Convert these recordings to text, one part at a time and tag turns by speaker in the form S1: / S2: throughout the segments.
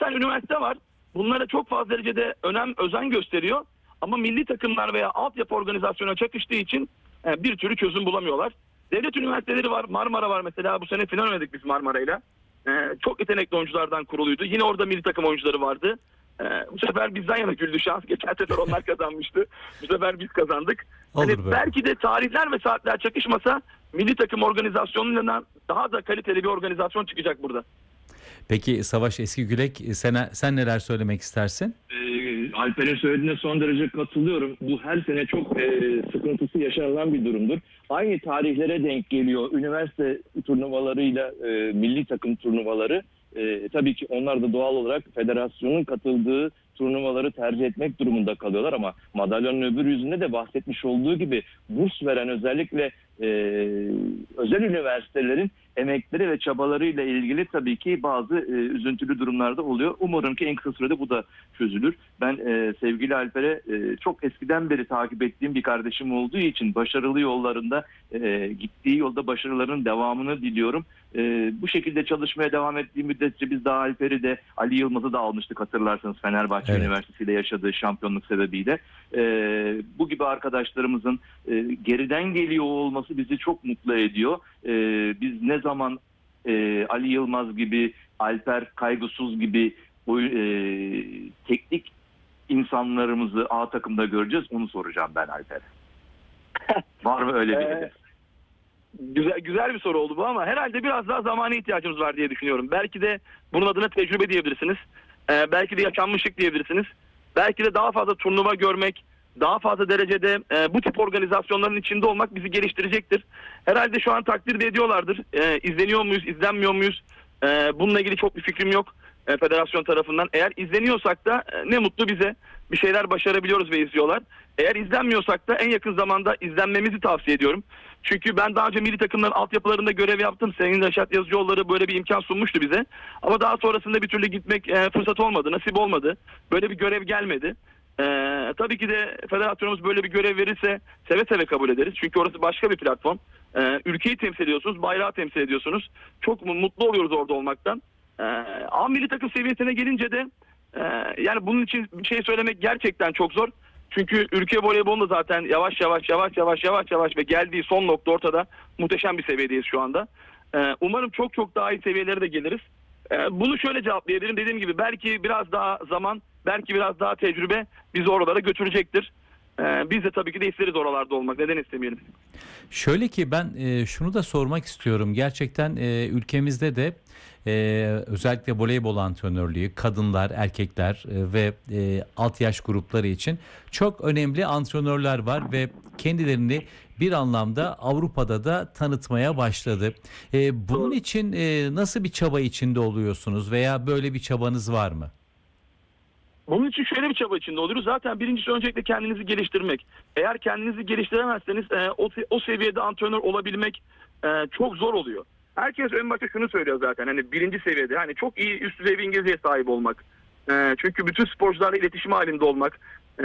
S1: tane üniversite var. Bunlara çok fazla derecede özen gösteriyor. Ama milli takımlar veya altyapı organizasyona çakıştığı için bir türlü çözüm bulamıyorlar. Devlet üniversiteleri var. Marmara var mesela. Bu sene final oynadık biz Marmara'yla. Çok yetenekli oyunculardan kuruluydu. Yine orada milli takım oyuncuları vardı. Bu sefer bizden yana güldü şans. Geçen sefer onlar kazanmıştı. Bu sefer biz kazandık. Belki de tarihler ve saatler çakışmasa milli takım organizasyonundan daha da kaliteli bir organizasyon çıkacak burada.
S2: Peki Savaş Eskigülek, sen neler söylemek istersin?
S3: Alper'in söylediğine son derece katılıyorum. Bu her sene çok sıkıntısı yaşanılan bir durumdur. Aynı tarihlere denk geliyor üniversite turnuvalarıyla milli takım turnuvaları. Tabii ki onlar da doğal olarak federasyonun katıldığı turnuvaları tercih etmek durumunda kalıyorlar ama madalyonun öbür yüzünde de bahsetmiş olduğu gibi burs veren özellikle özel üniversitelerin emekleri ve çabalarıyla ilgili tabii ki bazı üzüntülü durumlarda oluyor. Umarım ki en kısa sürede bu da çözülür. Ben sevgili Alper'e çok eskiden beri takip ettiğim bir kardeşim olduğu için başarılı yollarında gittiği yolda başarılarının devamını diliyorum. Bu şekilde çalışmaya devam ettiği müddetçe biz daha Alper'i de Ali Yılmaz'ı da almıştık hatırlarsanız Fenerbahçe Üniversitesi ile yaşadığı şampiyonluk sebebiyle. Bu gibi arkadaşlarımızın geriden geliyor olması bizi çok mutlu ediyor. Biz ne zaman Ali Yılmaz gibi, Alper Kaygısız gibi teknik insanlarımızı A takımda göreceğiz, onu soracağım ben Alper'e. Var mı öyle bir hedef?
S1: Güzel bir soru oldu bu ama herhalde biraz daha zamana ihtiyacımız var diye düşünüyorum. Belki de bunun adına tecrübe diyebilirsiniz. Belki de yaşanmışlık diyebilirsiniz. Belki de daha fazla turnuva görmek, daha fazla derecede bu tip organizasyonların içinde olmak bizi geliştirecektir. Herhalde şu an takdir de ediyorlardır. İzleniyor muyuz, izlenmiyor muyuz? Bununla ilgili çok bir fikrim yok federasyon tarafından. Eğer izleniyorsak da ne mutlu bize. Bir şeyler başarabiliyoruz ve izliyorlar. Eğer izlenmiyorsak da en yakın zamanda izlenmemizi tavsiye ediyorum. Çünkü ben daha önce milli takımların altyapılarında görev yaptım. Sayın Reşat Yazıcıoğulları böyle bir imkan sunmuştu bize. Ama daha sonrasında bir türlü gitmek fırsat olmadı, nasip olmadı. Böyle bir görev gelmedi. Tabii ki de federasyonumuz böyle bir görev verirse seve seve kabul ederiz. Çünkü orası başka bir platform. Ülkeyi temsil ediyorsunuz, bayrağı temsil ediyorsunuz. Çok mutlu oluyoruz orada olmaktan. A milli takım seviyesine gelince de yani bunun için bir şey söylemek gerçekten çok zor. Çünkü ülke voleybolunda zaten yavaş ve geldiği son nokta ortada. Muhteşem bir seviyedeyiz şu anda. Umarım çok daha iyi seviyelere de geliriz. Bunu şöyle cevaplayabilirim. Dediğim gibi belki biraz daha zaman, belki biraz daha tecrübe bizi oralara götürecektir. Biz de tabii ki de isteriz oralarda olmak. Neden istemeyelim?
S2: Şöyle ki ben şunu da sormak istiyorum. Gerçekten ülkemizde de özellikle voleybol antrenörlüğü, kadınlar, erkekler ve alt yaş grupları için çok önemli antrenörler var ve kendilerini bir anlamda Avrupa'da da tanıtmaya başladı. Bunun için nasıl bir çaba içinde oluyorsunuz veya böyle bir çabanız var mı?
S1: Bunun için şöyle bir çaba içinde oluyoruz. Zaten birincisi öncelikle kendinizi geliştirmek. Eğer kendinizi geliştiremezseniz o seviyede antrenör olabilmek çok zor oluyor. Herkes en başta şunu söylüyor zaten. Hani birinci seviyede hani çok iyi üst düzey bir İngilizceye sahip olmak. Çünkü bütün sporcularla iletişim halinde olmak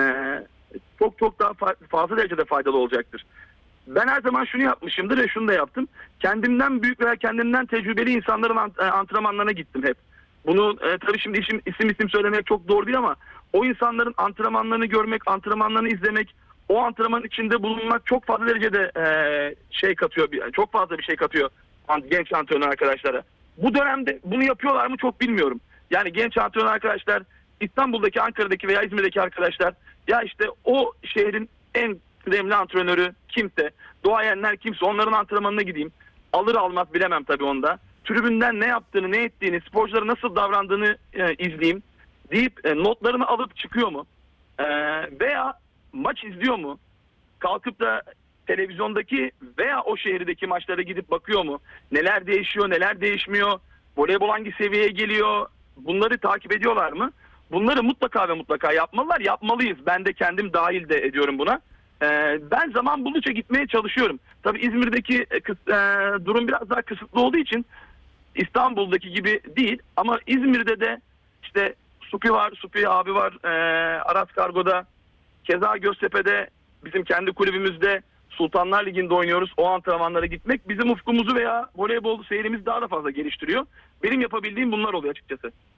S1: çok daha fazla derecede faydalı olacaktır. Ben her zaman şunu yapmışımdır ve şunu da yaptım. Kendimden büyük veya kendimden tecrübeli insanların antrenmanlarına gittim hep. Bunu tabii şimdi isim söylemek çok doğru değil ama o insanların antrenmanlarını görmek, antrenmanlarını izlemek, o antrenmanın içinde bulunmak çok fazla derecede şey katıyor, çok fazla bir şey katıyor genç antrenör arkadaşlara. Bu dönemde bunu yapıyorlar mı çok bilmiyorum. Yani genç antrenör arkadaşlar, İstanbul'daki, Ankara'daki veya İzmir'deki arkadaşlar, ya işte o şehrin en kıdemli antrenörü kimse, duayenler kimse, onların antrenmanına gideyim. Alır almaz bilemem tabii onda. Tribünden ne yaptığını, ne ettiğini, sporculara nasıl davrandığını izleyeyim deyip notlarını alıp çıkıyor mu? Veya maç izliyor mu? Kalkıp da televizyondaki veya o şehirdeki maçlara gidip bakıyor mu? Neler değişiyor, neler değişmiyor? Voleybol hangi seviyeye geliyor? Bunları takip ediyorlar mı? Bunları mutlaka ve mutlaka yapmalılar. Yapmalıyız. Ben de kendim dahil de ediyorum buna. Ben zaman buldukça gitmeye çalışıyorum. Tabii İzmir'deki durum biraz daha kısıtlı olduğu için İstanbul'daki gibi değil. Ama İzmir'de de işte Supi abi var, Aras Kargo'da, keza Göztepe'de, bizim kendi kulübümüzde Sultanlar Ligi'nde oynuyoruz. O antrenmanlara gitmek bizim ufkumuzu veya voleybol seyrimizi daha da fazla geliştiriyor. Benim yapabildiğim bunlar oluyor açıkçası.